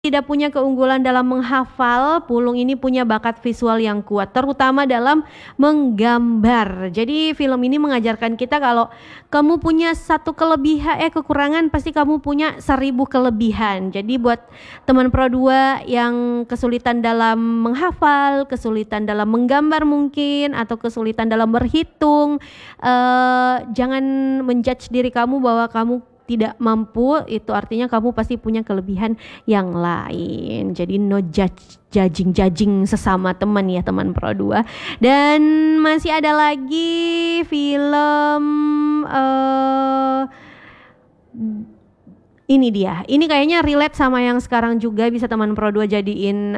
tidak punya keunggulan dalam menghafal, Pulung ini punya bakat visual yang kuat, terutama dalam menggambar. Jadi film ini mengajarkan kita kalau kamu punya satu kekurangan, pasti kamu punya 1000 kelebihan. Jadi buat teman Pro 2 yang kesulitan dalam menghafal, kesulitan dalam menggambar mungkin, atau kesulitan dalam berhitung, jangan menjudge diri kamu bahwa kamu tidak mampu, itu artinya kamu pasti punya kelebihan yang lain. Jadi no judging sesama teman ya, teman Pro 2. Dan masih ada lagi film ini dia. Ini kayaknya relate sama yang sekarang juga bisa teman Pro 2 jadiin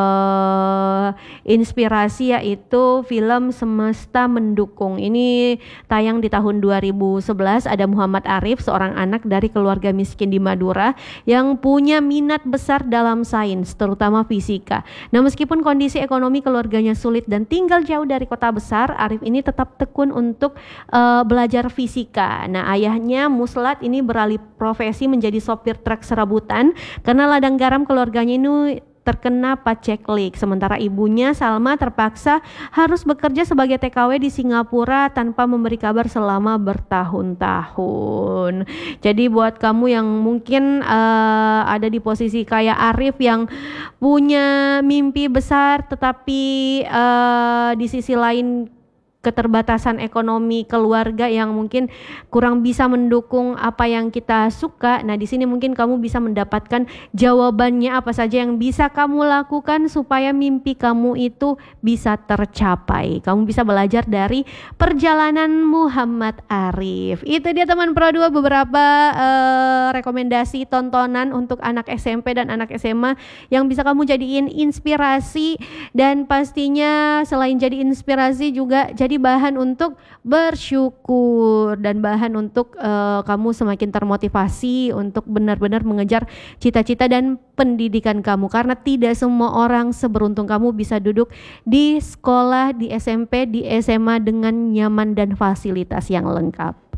inspirasi, yaitu film Semesta Mendukung. Ini tayang di tahun 2011. Ada Muhammad Arif, seorang anak dari keluarga miskin di Madura yang punya minat besar dalam sains, terutama fisika. Nah, meskipun kondisi ekonomi keluarganya sulit dan tinggal jauh dari kota besar, Arif ini tetap tekun untuk belajar fisika. Nah, ayahnya Muslat ini beralih profesi menjadi sopir truk serabutan karena ladang garam keluarganya ini terkena paceklik. Sementara ibunya Salma terpaksa harus bekerja sebagai TKW di Singapura tanpa memberi kabar selama bertahun-tahun. Jadi buat kamu yang mungkin ada di posisi kayak Arif yang punya mimpi besar tetapi di sisi lain keterbatasan ekonomi keluarga yang mungkin kurang bisa mendukung apa yang kita suka. Nah, di sini mungkin kamu bisa mendapatkan jawabannya apa saja yang bisa kamu lakukan supaya mimpi kamu itu bisa tercapai. Kamu bisa belajar dari perjalanan Muhammad Arif. Itu dia teman Pro 2 beberapa rekomendasi tontonan untuk anak SMP dan anak SMA yang bisa kamu jadiin inspirasi, dan pastinya selain jadi inspirasi juga jadi bahan untuk bersyukur dan bahan untuk kamu semakin termotivasi untuk benar-benar mengejar cita-cita dan pendidikan kamu, karena tidak semua orang seberuntung kamu bisa duduk di sekolah, di SMP, di SMA dengan nyaman dan fasilitas yang lengkap.